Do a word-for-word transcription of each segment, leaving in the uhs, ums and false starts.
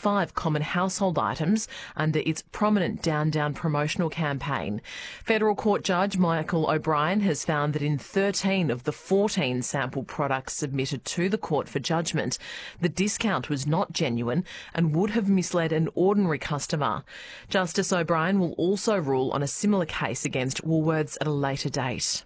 twenty-five common household items under its prominent Down Down promotional campaign. Federal Court Judge Michael O'Brien has found that in thirteen of the fourteen sample products submitted to the court for judgment, the discount was not genuine and would have misled an ordinary customer. Justice O'Brien will also rule on a similar case against Woolworths at a later date.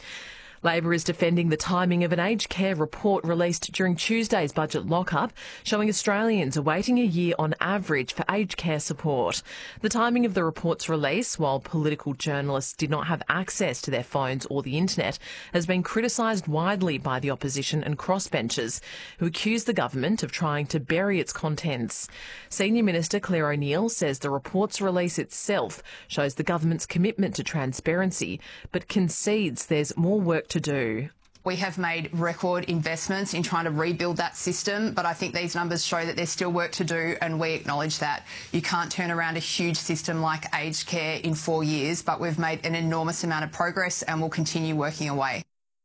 Labor is defending the timing of an aged care report released during Tuesday's budget lockup, showing Australians are waiting a year on average for aged care support. The timing of the report's release, while political journalists did not have access to their phones or the internet, has been criticised widely by the opposition and crossbenchers, who accuse the government of trying to bury its contents. Senior Minister Claire O'Neill says the report's release itself shows the government's commitment to transparency, but concedes there's more work to do. We have made record investments in trying to rebuild that system, but I think these numbers show that there's still work to do, and we acknowledge that. You can't turn around a huge system like aged care in four years, but we've made an enormous amount of progress and will continue working away.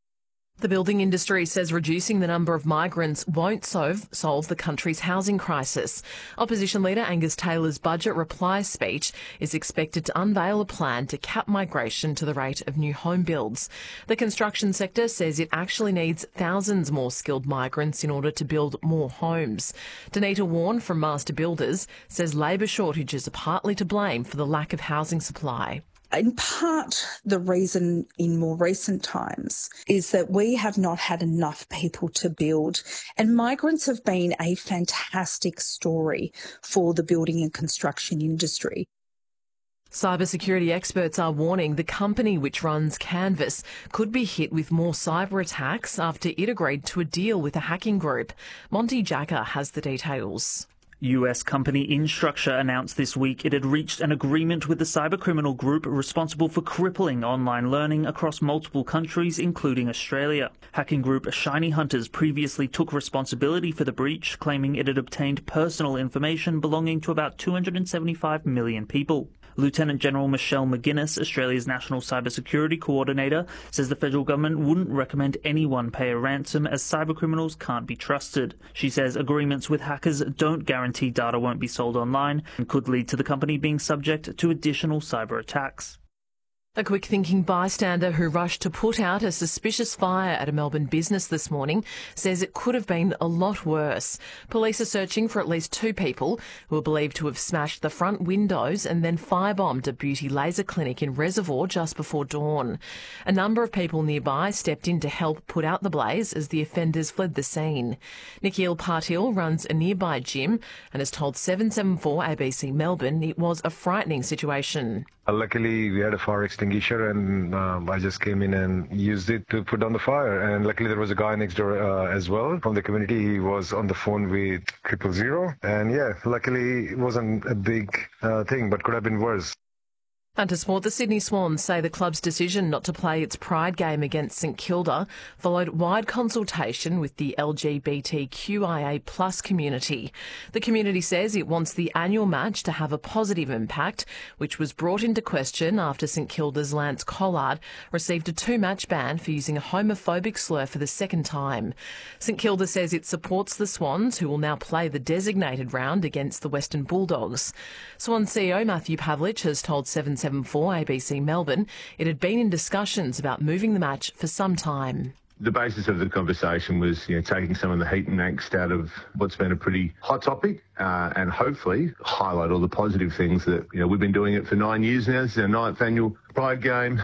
The building industry says reducing the number of migrants won't solve, solve the country's housing crisis. Opposition leader Angus Taylor's budget reply speech is expected to unveil a plan to cap migration to the rate of new home builds. The construction sector says it actually needs thousands more skilled migrants in order to build more homes. Danita Warren from Master Builders says labour shortages are partly to blame for the lack of housing supply. In part, the reason in more recent times is that we have not had enough people to build, and migrants have been a fantastic story for the building and construction industry. Cybersecurity experts are warning the company which runs Canvas could be hit with more cyber attacks after it agreed to a deal with a hacking group. Monty Jacker has the details. U S company Instructure announced this week it had reached an agreement with the cybercriminal group responsible for crippling online learning across multiple countries, including Australia. Hacking group Shiny Hunters previously took responsibility for the breach, claiming it had obtained personal information belonging to about two hundred seventy-five million people. Lieutenant General Michelle McGuinness, Australia's National Cybersecurity Coordinator, says the federal government wouldn't recommend anyone pay a ransom as cybercriminals can't be trusted. She says agreements with hackers don't guarantee data won't be sold online and could lead to the company being subject to additional cyber attacks. A quick-thinking bystander who rushed to put out a suspicious fire at a Melbourne business this morning says it could have been a lot worse. Police are searching for at least two people who are believed to have smashed the front windows and then firebombed a beauty laser clinic in Reservoir just before dawn. A number of people nearby stepped in to help put out the blaze as the offenders fled the scene. Nikhil Patil runs a nearby gym and has told seven seven four A B C Melbourne it was a frightening situation. Luckily, we had a fire extinguisher, and um, I just came in and used it to put down the fire. And luckily, there was a guy next door uh, as well from the community. He was on the phone with triple zero. And yeah, luckily, it wasn't a big uh, thing, but could have been worse. And to sport, the Sydney Swans say the club's decision not to play its Pride game against St Kilda followed wide consultation with the L G B T Q I A plus community. The community says it wants the annual match to have a positive impact, which was brought into question after St Kilda's Lance Collard received a two-match ban for using a homophobic slur for the second time. St Kilda says it supports the Swans, who will now play the designated round against the Western Bulldogs. Swans C E O Matthew Pavlich has told seven seven four A B C Melbourne it had been in discussions about moving the match for some time. The basis of the conversation was, you know, taking some of the heat and angst out of what's been a pretty hot topic, uh, and hopefully highlight all the positive things that, you know, we've been doing it for nine years now. This is our ninth annual Pride game.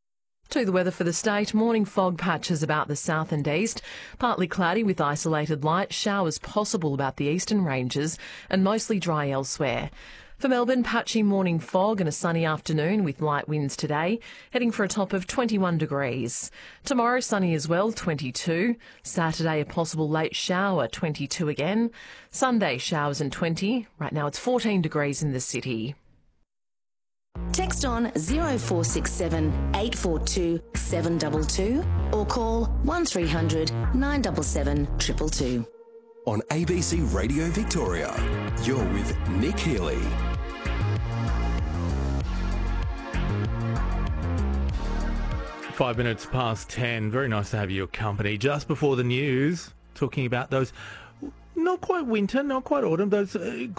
To the weather for the state, morning fog patches about the south and east, partly cloudy with isolated light showers possible about the eastern ranges and mostly dry elsewhere. For Melbourne, patchy morning fog and a sunny afternoon with light winds today, heading for a top of twenty-one degrees. Tomorrow, sunny as well, twenty-two. Saturday, a possible late shower, twenty-two again. Sunday, showers and twenty. Right now, it's fourteen degrees in the city. Text on zero four six seven eight four two seven two two or call one three hundred nine seven seven two two two. On A B C Radio Victoria, you're with Nick Healy. Five minutes past ten. Very nice to have your company. Just before the news, talking about those not quite winter, not quite autumn, those uh,